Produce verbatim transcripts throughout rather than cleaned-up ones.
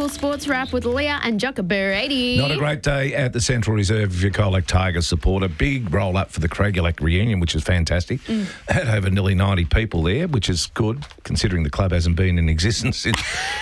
Local Sports Wrap with Leah and Jocka Brady. Not a great day at the Central Reserve if you're a Colac Tigers supporter. Big roll up for the Craigulac reunion, which is fantastic. Mm. Had over nearly ninety people there, which is good considering the club hasn't been in existence since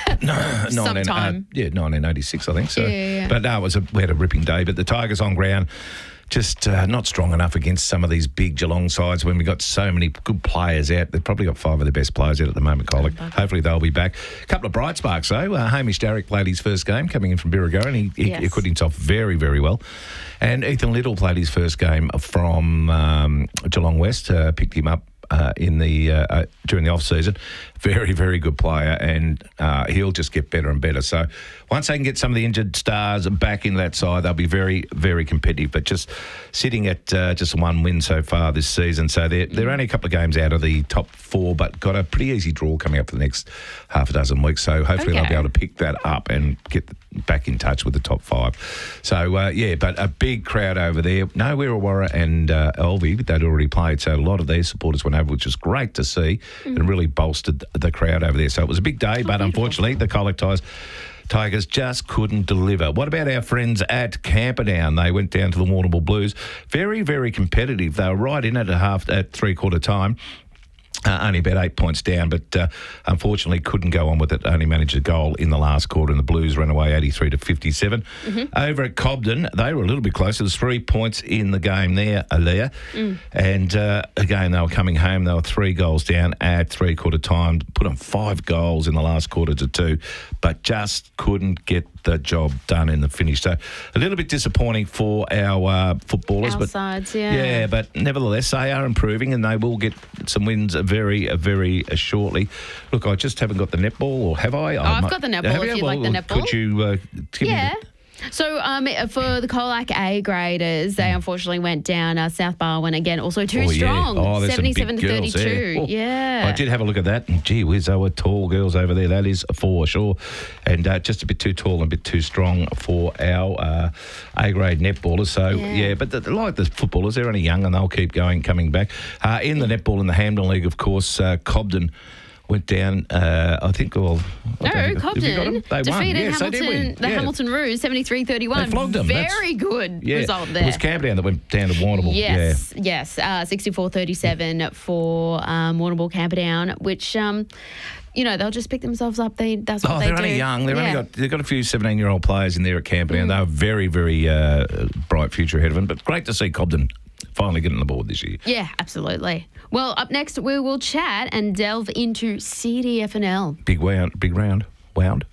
no, some nineteen, time. Uh, yeah, nineteen eighty-six, I think. So, yeah, yeah, yeah. But no, it was a, we had a ripping day. But the Tigers on ground, just uh, not strong enough against some of these big Geelong sides when we got so many good players out. They've probably got five of the best players out at the moment, Colac. Hopefully they'll be back. A couple of bright sparks, though. Uh, Hamish Darrick played his first game coming in from Birregurra, and he, he, yes. he acquitted himself very, very well. And Ethan Little played his first game from um, Geelong West, uh, picked him up Uh, in the uh, uh, during the off season. Very, very good player, and uh, he'll just get better and better. So once they can get some of the injured stars back in that side, they'll be very, very competitive. But just sitting at uh, just one win so far this season, so they're they're only a couple of games out of the top four, but got a pretty easy draw coming up for the next half a dozen weeks. So hopefully okay. they'll be able to pick that up and get back in touch with the top five. So uh, yeah, but a big crowd over there. No, Wirrawara and uh, Elvie, they'd already played, so a lot of their supporters went over, which was great to see, mm. and really bolstered the crowd over there. So it was a big day, oh, but beautiful. Unfortunately, the Colac Tigers Tigers just couldn't deliver. What about our friends at Camperdown? They went down to the Warrnambool Blues. Very, very competitive. They were right in at a half at three-quarter time. Uh, only about eight points down, but uh, unfortunately couldn't go on with it. Only managed a goal in the last quarter, and the Blues ran away eighty-three to fifty-seven. Mm-hmm. Over at Cobden, they were a little bit closer. There's three points in the game there, Alea. Mm. And uh, again, they were coming home. They were three goals down at three-quarter time. Put on five goals in the last quarter to two, but just couldn't get the job done in the finish. So a little bit disappointing for our uh, footballers. Our but sides, yeah. Yeah, but nevertheless, they are improving, and they will get some wins very, very uh, shortly. Look, I just haven't got the netball, or have I? Oh, I've got the netball if you'd like the netball. Could you uh, give yeah. me the... So um, for the Colac A graders, they unfortunately went down. Uh, South Barwon again, also too oh, yeah. strong, oh, seventy-seven to thirty-two. Oh, yeah, I did have a look at that, and gee whiz, they were tall girls over there. That is for sure, and uh, just a bit too tall and a bit too strong for our uh, A grade netballers. So yeah, yeah but the, like the footballers, they're only young and they'll keep going, coming back. Uh, in the netball in the Hampden League, of course, uh, Cobden went down, uh, I think, well... No, think, Cobden they defeated yes, Hamilton, the yeah. Hamilton Roos seventy-three thirty-one. They flogged them. Very That's, good yeah. result there. It was Camperdown that went down to Warrnambool. Yes, yeah. yes. Uh, sixty-four thirty-seven for um, Warrnambool Camperdown, which... Um, You know, they'll just pick themselves up. They That's what oh, they they're do. only young. They've yeah. only got they've got a few seventeen-year-old players in there at Camperdown. Mm. They have very, very uh, bright future ahead of them. But great to see Cobden finally getting on the board this year. Yeah, absolutely. Well, up next we will chat and delve into C D F N L. Big round, big round, wound.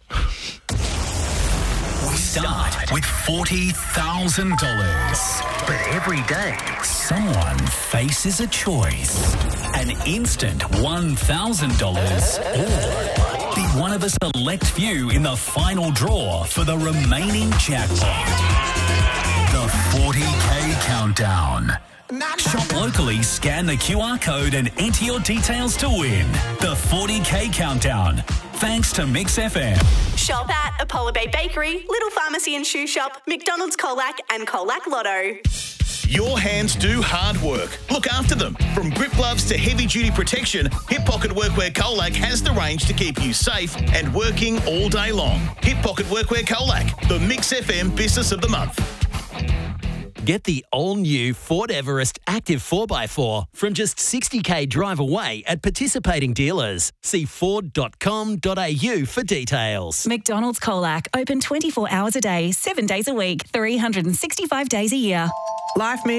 We start with forty thousand dollars. But every day, someone faces a choice. An instant one thousand dollars or be one of a select few in the final draw for the remaining jackpot. The forty K Countdown. Shop locally, scan the Q R code and enter your details to win. The forty K Countdown. Thanks to Mix F M. Shop at Apollo Bay Bakery, Little Pharmacy and Shoe Shop, McDonald's Colac and Colac Lotto. Your hands do hard work. Look after them. From grip gloves to heavy-duty protection, Hip Pocket Workwear Colac has the range to keep you safe and working all day long. Hip Pocket Workwear Colac, the Mix F M Business of the Month. Get the all-new Ford Everest Active four by four from just sixty k drive away at participating dealers. See ford dot com dot a u for details. McDonald's Colac, open twenty-four hours a day, seven days a week, three hundred sixty-five days a year. Life